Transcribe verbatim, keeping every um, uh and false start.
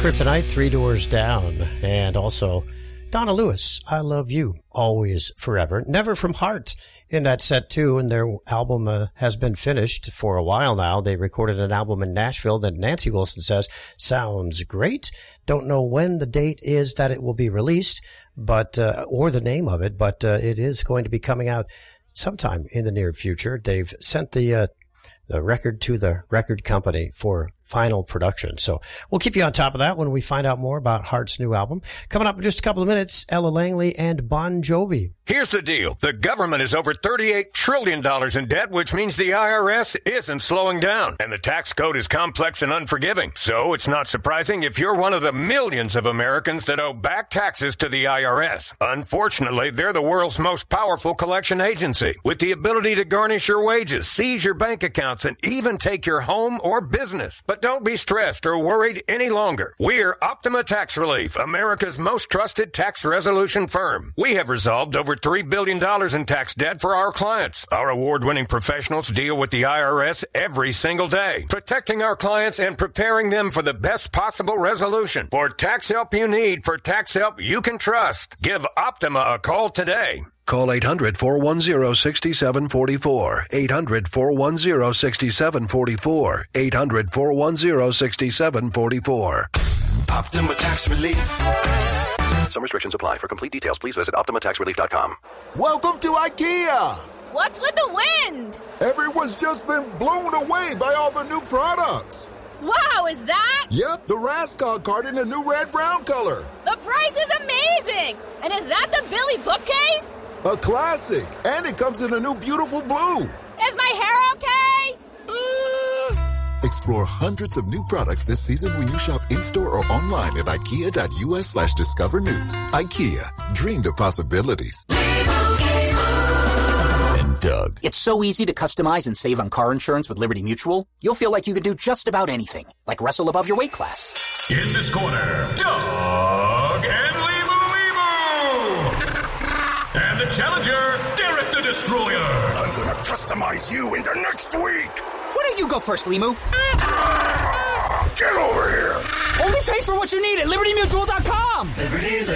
Kryptonite, Three Doors Down, and also Donna Lewis, I Love You, Always, Forever. Never from Heart in that set, too, and their album uh, has been finished for a while now. They recorded an album in Nashville that Nancy Wilson says sounds great. Don't know when the date is that it will be released, but uh, or the name of it, but uh, it is going to be coming out sometime in the near future. They've sent the uh, the record to the record company for final production. So we'll keep you on top of that when we find out more about Heart's new album. Coming up in just a couple of minutes, Ella Langley and Bon Jovi. Here's the deal. The government is over thirty-eight trillion dollars in debt, which means the I R S isn't slowing down. And the tax code is complex and unforgiving. So it's not surprising if you're one of the millions of Americans that owe back taxes to the I R S. Unfortunately, they're the world's most powerful collection agency, with the ability to garnish your wages, seize your bank accounts, and even take your home or business. But don't be stressed or worried any longer. We're Optima Tax Relief, America's most trusted tax resolution firm. We have resolved over three billion dollars in tax debt for our clients. Our award-winning professionals deal with the I R S every single day, protecting our clients and preparing them for the best possible resolution. For tax help you need, for tax help you can trust, give Optima a call today. Call eight hundred, four one zero, six seven four four. eight hundred, four one zero, six seven four four. eight hundred, four one zero, six seven four four. Optima Tax Relief. Some restrictions apply. For complete details, please visit Optima Tax Relief dot com. Welcome to IKEA. What's with the wind? Everyone's just been blown away by all the new products. Wow, is that? Yep, the Raskog cart in a new red-brown color. The price is amazing. And is that the Billy bookcase? A classic. And it comes in a new beautiful blue. Is my hair okay? Uh... Explore hundreds of new products this season when you shop in-store or online at ikea.us slash discover new. IKEA. Dream the possibilities. And Doug. It's so easy to customize and save on car insurance with Liberty Mutual. You'll feel like you could do just about anything, like wrestle above your weight class. In this corner, Doug and And the challenger, Derek the Destroyer. I'm gonna customize you into next week. Why don't you go first, Limu? Get over here. Only pay for what you need at Liberty Mutual dot com. Liberty